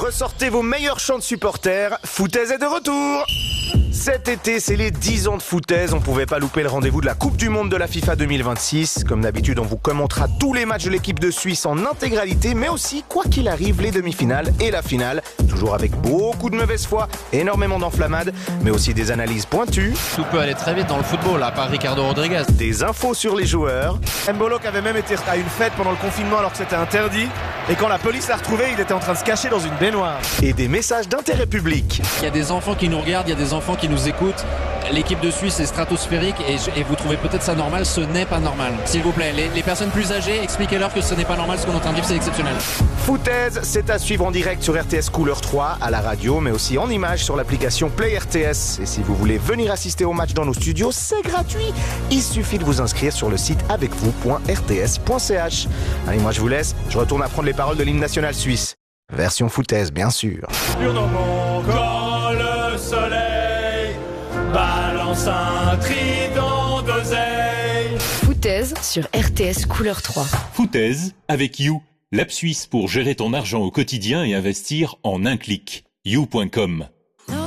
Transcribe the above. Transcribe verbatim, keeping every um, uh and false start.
Ressortez vos meilleurs chants de supporters, Foutaise est de retour. Cet été, c'est les dix ans de Foutaise, on pouvait pas louper le rendez-vous de la Coupe du Monde de la FIFA deux mille vingt-six. Comme d'habitude, on vous commentera tous les matchs de l'équipe de Suisse en intégralité, mais aussi, quoi qu'il arrive, les demi-finales et la finale. Toujours avec beaucoup de mauvaise foi, énormément d'enflammades, mais aussi des analyses pointues. Tout peut aller très vite dans le football, à part Ricardo Rodriguez. Des infos sur les joueurs. Mbolo qui avait même été à une fête pendant le confinement alors que c'était interdit. Et quand la police l'a retrouvé, il était en train de se cacher dans une baignoire. Et des messages d'intérêt public. Il y a des enfants qui nous regardent, il y a des enfants qui nous écoutent. L'équipe de Suisse est stratosphérique et, et vous trouvez peut-être ça normal, ce n'est pas normal. S'il vous plaît, les, les personnes plus âgées, expliquez-leur que ce n'est pas normal, ce qu'on est en train de vivre, c'est exceptionnel. Foutaise, c'est à suivre en direct sur R T S Couleur trois, à la radio, mais aussi en images sur l'application Play R T S. Et si vous voulez venir assister au match dans nos studios, c'est gratuit. Il suffit de vous inscrire sur le site avec vous point r t s point c h. Allez, moi je vous laisse, je retourne apprendre les paroles de l'hymne national suisse. Version foutaise, bien sûr. Quand le soleil balance un trident d'oseille. Foutaise sur R T S Couleur trois. Foutaise avec You, l'app suisse pour gérer ton argent au quotidien et investir en un clic. you point com